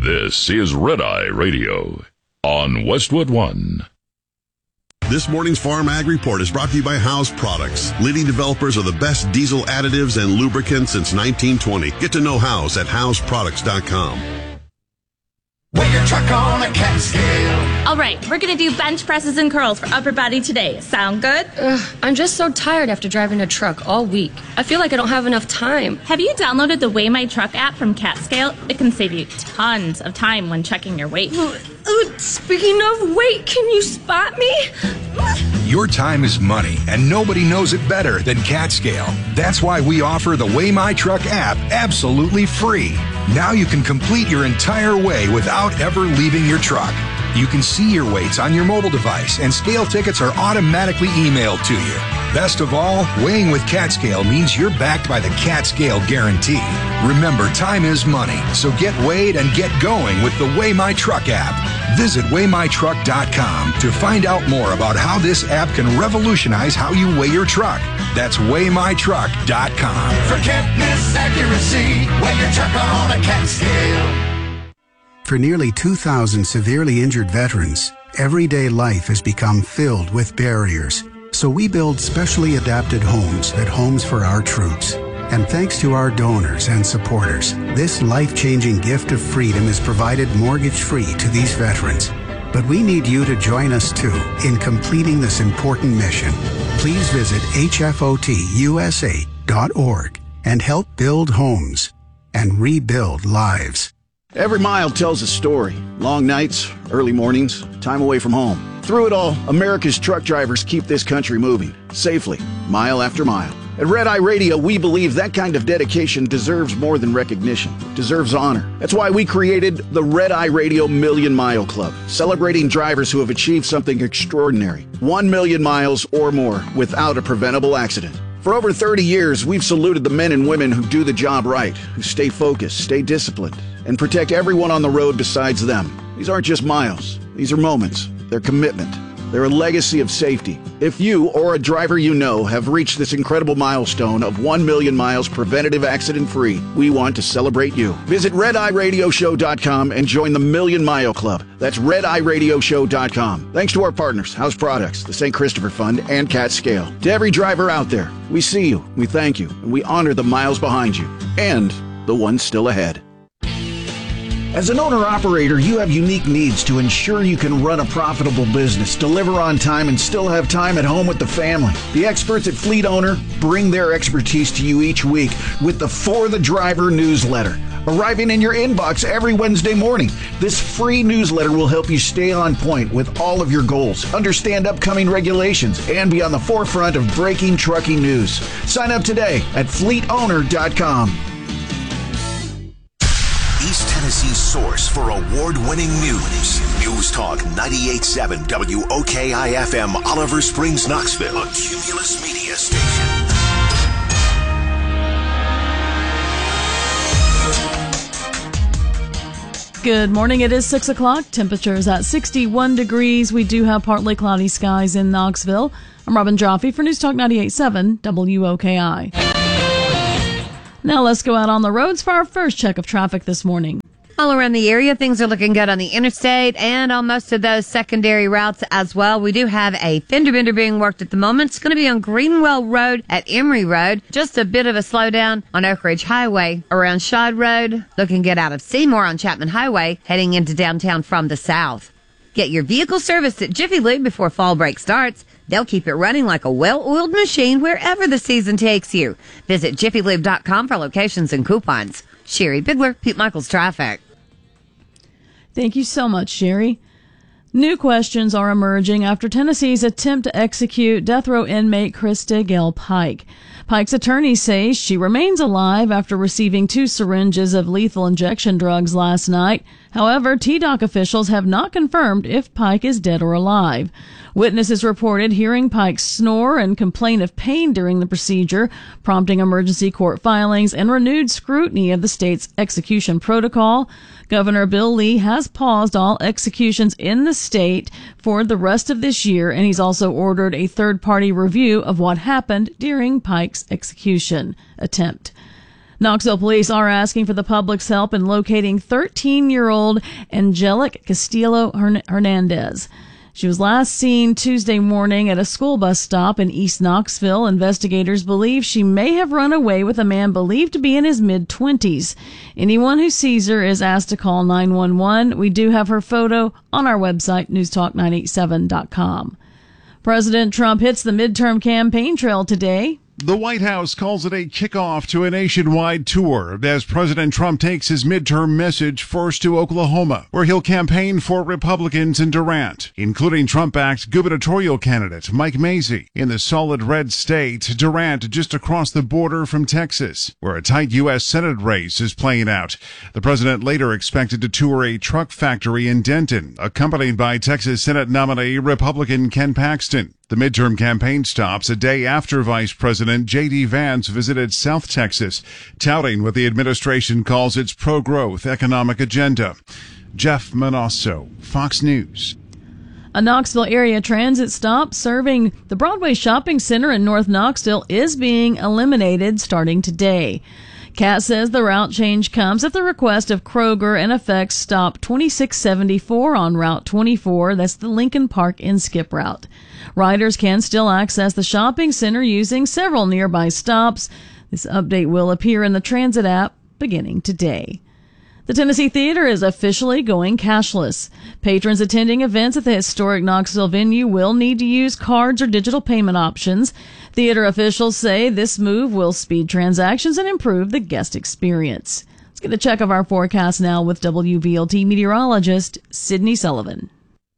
This is Red Eye Radio on Westwood One. This morning's Farm Ag Report is brought to you by House Products, leading developers of the best diesel additives and lubricants since 1920. Get to know House at houseproducts.com. Weigh your truck on a cat scale. All right, we're going to do bench presses and curls for upper body today. Sound good? I'm just so tired after driving a truck all week. I feel like I don't have enough time. Have you downloaded the Weigh My Truck app from CatScale? It can save you tons of time when checking your weight. Speaking of weight, can you spot me? Your time is money, and nobody knows it better than CatScale. That's why we offer the Weigh My Truck app absolutely free. Now you can complete your entire weigh without ever leaving your truck. You can see your weights on your mobile device, and scale tickets are automatically emailed to you. Best of all, weighing with CatScale means you're backed by the CatScale guarantee. Remember, time is money, so get weighed and get going with the Weigh My Truck app. Visit weighmytruck.com to find out more about how this app can revolutionize how you weigh your truck. That's weighmytruck.com. Forget misaccuracy. Weigh your truck on a cat scale. For nearly 2,000 severely injured veterans, everyday life has become filled with barriers. So we build specially adapted homes at Homes for Our Troops. And thanks to our donors and supporters, this life-changing gift of freedom is provided mortgage-free to these veterans. But we need you to join us, too, in completing this important mission. Please visit hfotusa.org and help build homes and rebuild lives. Every mile tells a story. Long nights, early mornings, time away from home. Through it all, America's truck drivers keep this country moving, safely, mile after mile. At Red Eye Radio, we believe that kind of dedication deserves more than recognition. It deserves honor. That's why we created the Red Eye Radio Million Mile Club, celebrating drivers who have achieved something extraordinary. 1 million miles or more without a preventable accident. For over 30 years, we've saluted the men and women who do the job right, who stay focused, stay disciplined, and protect everyone on the road besides them. These aren't just miles. These are moments. They're commitment. They're a legacy of safety. If you or a driver you know have reached this incredible milestone of 1 million miles preventative accident-free, we want to celebrate you. Visit RedEyeRadioShow.com and join the Million Mile Club. That's RedEyeRadioShow.com. Thanks to our partners, House Products, the St. Christopher Fund, and CatScale. To every driver out there, we see you, we thank you, and we honor the miles behind you and the ones still ahead. As an owner-operator, you have unique needs to ensure you can run a profitable business, deliver on time, and still have time at home with the family. The experts at Fleet Owner bring their expertise to you each week with the For the Driver newsletter, arriving in your inbox every Wednesday morning. This free newsletter will help you stay on point with all of your goals, understand upcoming regulations, and be on the forefront of breaking trucking news. Sign up today at fleetowner.com. East Tennessee's source for award-winning news. News Talk 98.7 WOKI-FM, Oliver Springs, Knoxville. A Cumulus Media Station. Good morning. It is 6 o'clock. Temperatures at 61 degrees. We do have partly cloudy skies in Knoxville. I'm Robin Jaffe for News Talk 98.7 WOKI. Now let's go out on the roads for our first check of traffic this morning. All around the area, things are looking good on the interstate and on most of those secondary routes as well. We do have a fender bender being worked at the moment. It's going to be on Greenwell Road at Emory Road. Just a bit of a slowdown on Oak Ridge Highway around Shad Road. Looking good out of Seymour on Chapman Highway, heading into downtown from the south. Get your vehicle serviced at Jiffy Lube before fall break starts. They'll keep it running like a well-oiled machine wherever the season takes you. Visit jiffylube.com for locations and coupons. Sherry Bigler, Pete Michaels Traffic. Thank you so much, Sherry. New questions are emerging after Tennessee's attempt to execute death row inmate Krista Gale Pike. Pike's attorneys say she remains alive after receiving 2 syringes of lethal injection drugs last night. However, TDOC officials have not confirmed if Pike is dead or alive. Witnesses reported hearing Pike snore and complain of pain during the procedure, prompting emergency court filings and renewed scrutiny of the state's execution protocol. Governor Bill Lee has paused all executions in the state for the rest of this year, and he's also ordered a third-party review of what happened during Pike's execution attempt. Knoxville police are asking for the public's help in locating 13-year-old Angelic Castillo Hernandez. She was last seen Tuesday morning at a school bus stop in East Knoxville. Investigators believe she may have run away with a man believed to be in his mid-20s. Anyone who sees her is asked to call 911. We do have her photo on our website, newstalk987.com. President Trump hits the midterm campaign trail today. The White House calls it a kickoff to a nationwide tour as President Trump takes his midterm message first to Oklahoma, where he'll campaign for Republicans in Durant, including Trump-backed gubernatorial candidate Mike Mazzei. In the solid red state, Durant just across the border from Texas, where a tight U.S. Senate race is playing out. The president later expected to tour a truck factory in Denton, accompanied by Texas Senate nominee Republican Ken Paxton. The midterm campaign stops a day after Vice President J.D. Vance visited South Texas, touting what the administration calls its pro-growth economic agenda. Jeff Manasso, Fox News. A Knoxville area transit stop serving the Broadway Shopping Center in North Knoxville is being eliminated starting today. CAT says the route change comes at the request of Kroger and affects stop 2674 on Route 24. That's the Lincoln Park and Skip route. Riders can still access the shopping center using several nearby stops. This update will appear in the transit app beginning today. The Tennessee Theater is officially going cashless. Patrons attending events at the historic Knoxville venue will need to use cards or digital payment options. Theater officials say this move will speed transactions and improve the guest experience. Let's get a check of our forecast now with WVLT meteorologist Sydney Sullivan.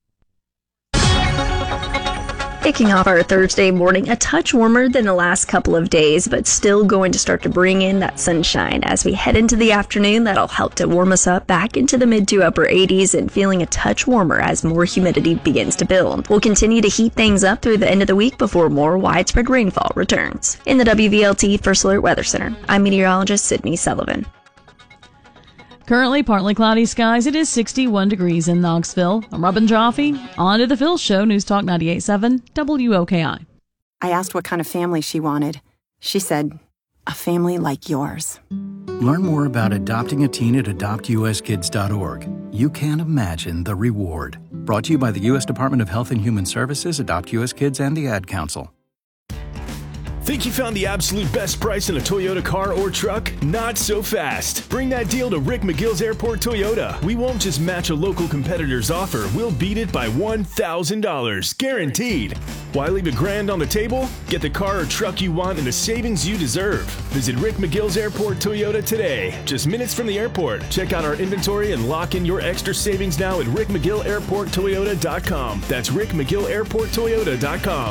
Kicking off our Thursday morning, a touch warmer than the last couple of days, but still going to start to bring in that sunshine. As we head into the afternoon, that'll help to warm us up back into the mid to upper 80s and feeling a touch warmer as more humidity begins to build. We'll continue to heat things up through the end of the week before more widespread rainfall returns. In the WVLT First Alert Weather Center, I'm meteorologist Sydney Sullivan. Currently partly cloudy skies. It is 61 degrees in Knoxville. I'm Robin Joffe. On to the Phil Show, News Talk 98.7 WOKI. I asked what kind of family she wanted. She said, a family like yours. Learn more about adopting a teen at adoptuskids.org. You can't imagine the reward. Brought to you by the U.S. Department of Health and Human Services, Adopt U.S. Kids, and the Ad Council. Think you found the absolute best price in a Toyota car or truck? Not so fast. Bring that deal to Rick McGill's Airport Toyota. We won't just match a local competitor's offer. We'll beat it by $1,000. Guaranteed. Why leave $1,000 on the table? Get the car or truck you want and the savings you deserve. Visit Rick McGill's Airport Toyota today. Just minutes from the airport. Check out our inventory and lock in your extra savings now at rickmcgillairporttoyota.com. That's rickmcgillairporttoyota.com.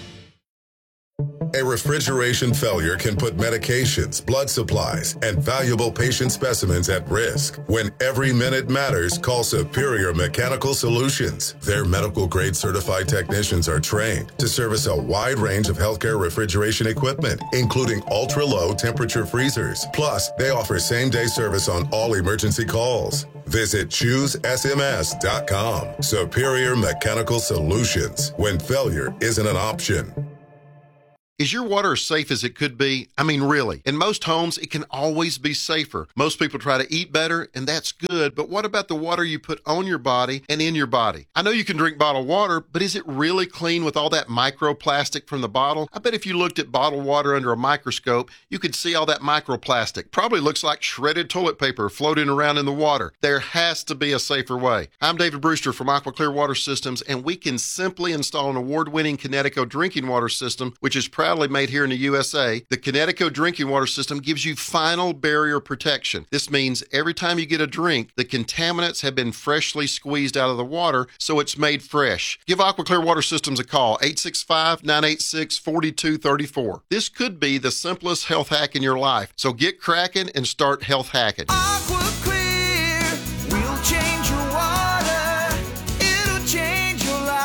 A refrigeration failure can put medications, blood supplies, and valuable patient specimens at risk. When every minute matters, call Superior Mechanical Solutions. Their medical-grade certified technicians are trained to service a wide range of healthcare refrigeration equipment, including ultra-low temperature freezers. Plus, they offer same-day service on all emergency calls. Visit ChooseSMS.com. Superior Mechanical Solutions. When failure isn't an option. Is your water as safe as it could be? I mean, really. In most homes, it can always be safer. Most people try to eat better, and that's good, but what about the water you put on your body and in your body? I know you can drink bottled water, but is it really clean with all that microplastic from the bottle? I bet if you looked at bottled water under a microscope, you could see all that microplastic. Probably looks like shredded toilet paper floating around in the water. There has to be a safer way. I'm David Brewster from Aqua Clear Water Systems, and we can simply install an award-winning Connecticut drinking water system, which is proudly made here in the USA. The Connecticut drinking water system gives you final barrier protection. This means every time you get a drink, the contaminants have been freshly squeezed out of the water, so it's made fresh. Give Aqua Clear Water Systems a call, 865-986-4234. This could be the simplest health hack in your life, so get cracking and start health hacking. Aqua Clear will change your water. It'll change your life.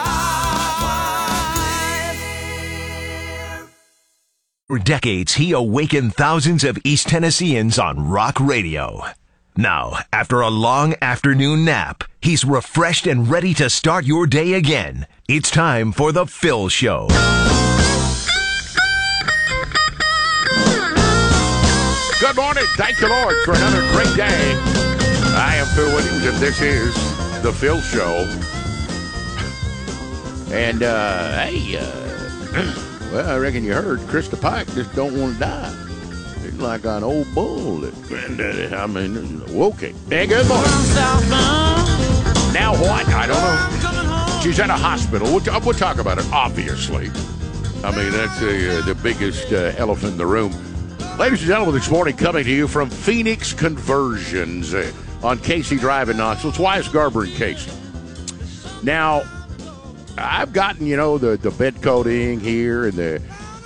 For decades, he awakened thousands of East Tennesseans on rock radio. Now, after a long afternoon nap, he's refreshed and ready to start your day again. It's time for The Phil Show. Good morning. Thank you, Lord, for another great day. I am Phil Williams, and this is The Phil Show. And, well, I reckon you heard Krista Pike just don't want to die. She's like an old bull that granddaddy, woke it. Hey, good morning. Now what? I don't know. She's at a hospital. We'll talk about it, obviously. I mean, that's the biggest elephant in the room. Ladies and gentlemen, this morning coming to you from Phoenix Conversions on Casey Drive in Knoxville. It's Wyatt Garber and Casey. Now, I've gotten, the bed coating here and the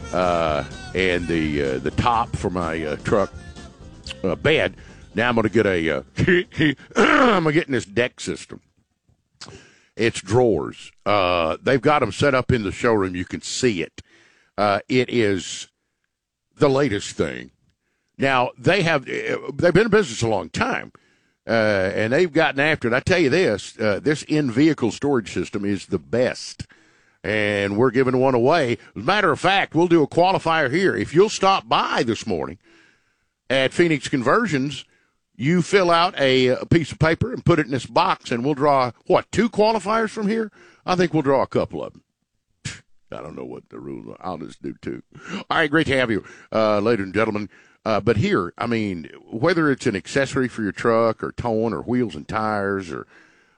top for my truck bed. Now I'm going to get I'm going to get in this deck system. It's drawers. They've got them set up in the showroom. You can see it. It is the latest thing. Now, they've been in business a long time, and they've gotten after it. I tell you this in-vehicle storage system is the best, and we're giving one away. As a matter of fact, we'll do a qualifier here. If you'll stop by this morning at Phoenix Conversions, you fill out a piece of paper and put it in this box, and we'll draw, 2 qualifiers from here? I think we'll draw a couple of them. I don't know what the rules are. I'll just do 2. All right, great to have you, ladies and gentlemen. But here, I mean, whether it's an accessory for your truck or towing or wheels and tires or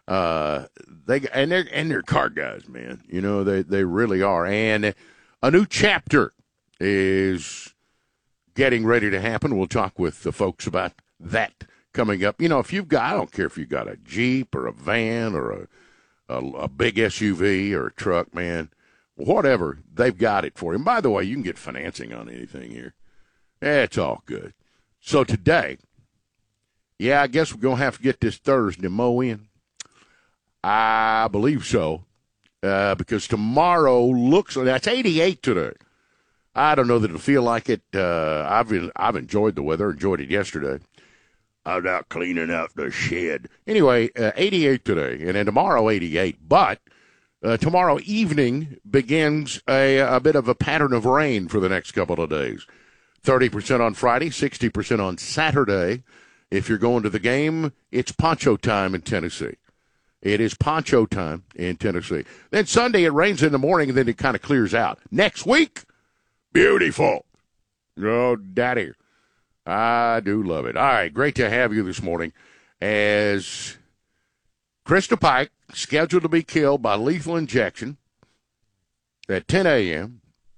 they're car guys, man. They really are. And a new chapter is getting ready to happen. We'll talk with the folks about that coming up. If you've got, I don't care if you've got a Jeep or a van or a big SUV or a truck, man. Whatever, they've got it for you. And by the way, you can get financing on anything here. It's all good. So today, I guess we're going to have to get this Thursday mow in. I believe so, because tomorrow looks like that's 88 today. I don't know that it'll feel like it. I've enjoyed the weather, enjoyed it yesterday. I was out cleaning out the shed. Anyway, 88 today, and then tomorrow 88. But tomorrow evening begins a bit of a pattern of rain for the next couple of days. 30% on Friday, 60% on Saturday. If you're going to the game, it's poncho time in Tennessee. It is poncho time in Tennessee. Then Sunday, it rains in the morning, and then it kind of clears out. Next week, beautiful. Oh, daddy. I do love it. All right, great to have you this morning. As Krista Pike, scheduled to be killed by lethal injection at 10 a.m.,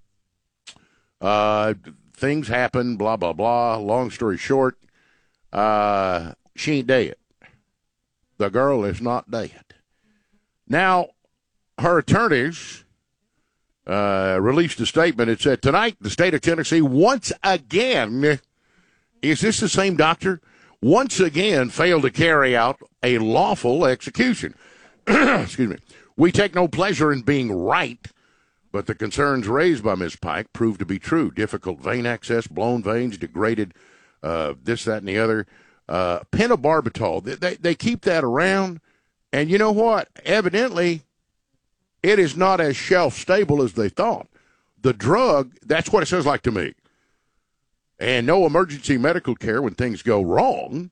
things happen, blah, blah, blah. Long story short, she ain't dead. The girl is not dead. Now, her attorneys released a statement. It said, tonight, the state of Tennessee once again, is this the same doctor? Once again failed to carry out a lawful execution. Excuse me. We take no pleasure in being right, but the concerns raised by Ms. Pike proved to be true. Difficult vein access, blown veins, degraded this, that, and the other. Pentobarbital, they keep that around, and you know what? Evidently, it is not as shelf-stable as they thought. The drug, that's what it sounds like to me. And no emergency medical care when things go wrong.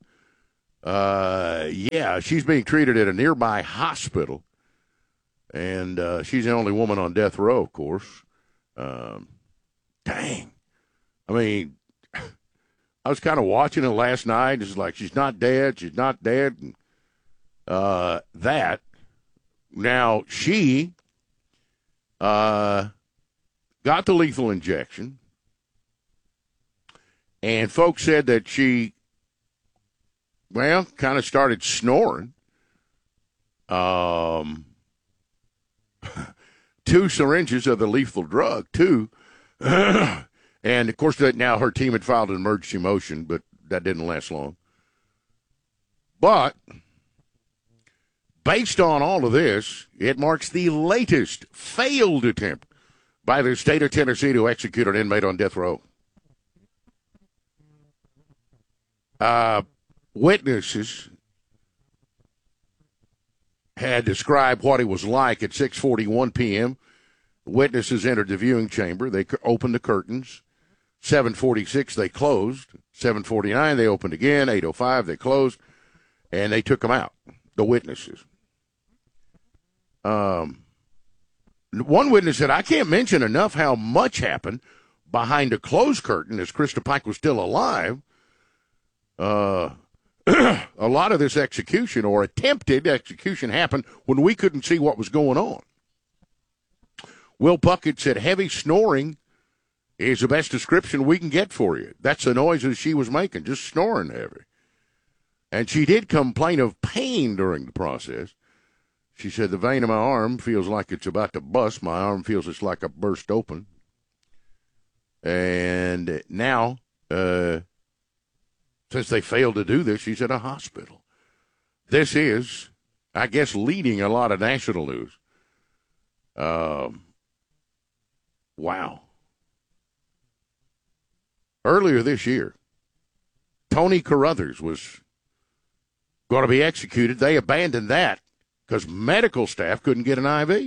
She's being treated at a nearby hospital. And she's the only woman on death row, of course. Dang. I mean, I was kind of watching it last night. It's like, she's not dead. She's not dead. And, that. Now, she got the lethal injection. And folks said that she, kind of started snoring. 2 syringes of the lethal drug, 2. And, of course, now her team had filed an emergency motion, but that didn't last long. But based on all of this, it marks the latest failed attempt by the state of Tennessee to execute an inmate on death row. Witnesses had described what it was like at 6:41 p.m. Witnesses entered the viewing chamber. They opened the curtains, 7:46 they closed. 7:49 they opened again. 8:05 they closed, and they took them out, the witnesses. One witness said, I can't mention enough how much happened behind a closed curtain as Krista Pike was still alive. A lot of this execution or attempted execution happened when we couldn't see what was going on. Will Puckett said heavy snoring is the best description we can get for you. That's the noises she was making, just snoring heavy. And she did complain of pain during the process. She said, the vein in my arm feels like it's about to bust. My arm feels it's like a burst open. And now, since they failed to do this, she's at a hospital. This is, I guess, leading a lot of national news. Wow. Earlier this year, Tony Carruthers was going to be executed. They abandoned that because medical staff couldn't get an IV.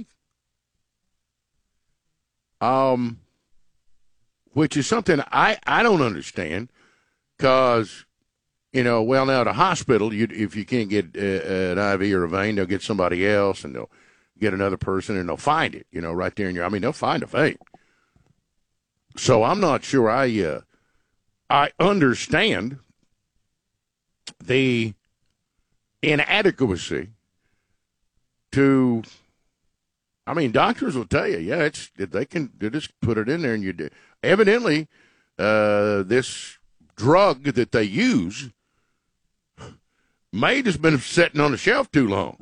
Which is something I don't understand because, now at a hospital, if you can't get an IV or a vein, they'll get somebody else and they'll get another person and they'll find it, right there in they'll find a vein. So I'm not sure I understand the inadequacy to, doctors will tell you, they just put it in there and you do. Evidently, this drug that they use may have just been sitting on the shelf too long.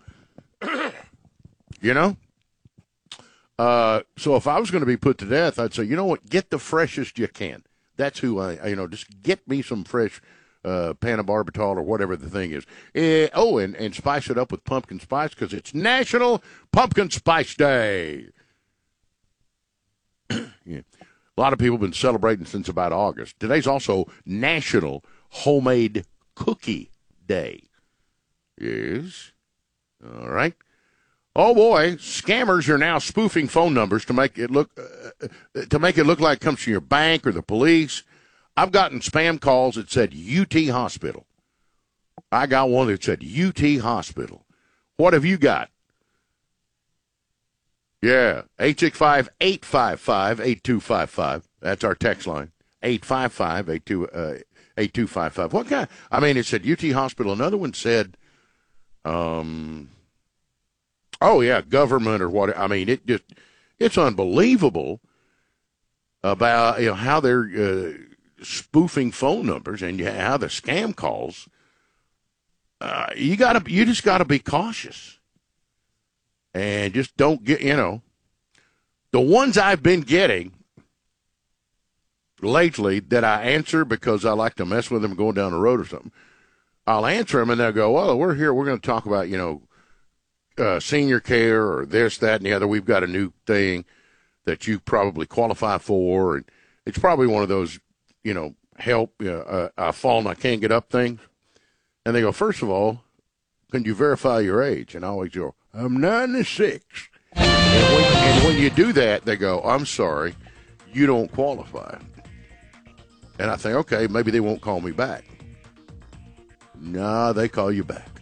So if I was going to be put to death, I'd say, you know what, get the freshest you can. That's who just get me some fresh pentobarbital or whatever the thing is. And spice it up with pumpkin spice because it's National Pumpkin Spice Day. Yeah. A lot of people have been celebrating since about August. Today's also National Homemade Cookie Day. Yes. All right. Oh boy, scammers are now spoofing phone numbers to make it look like it comes from your bank or the police. I've gotten spam calls that said UT Hospital. I got one that said UT Hospital. What have you got? Yeah, 865-855-8255. That's our text line. 855-8255. What kind? It said UT Hospital. Another one said, government or what. It's unbelievable about how they're spoofing phone numbers and how the scam calls. You just gotta be cautious. And just don't get, the ones I've been getting lately that I answer because I like to mess with them going down the road or something. I'll answer them and they'll go, oh, we're here. We're going to talk about, senior care or this, that, and the other. We've got a new thing that you probably qualify for. And it's probably one of those, help, I fall and I can't get up things. And they go, first of all, can you verify your age? And I always go, I'm 96. And when you do that, they go, I'm sorry, you don't qualify. And I think, okay, maybe they won't call me back. No, they call you back.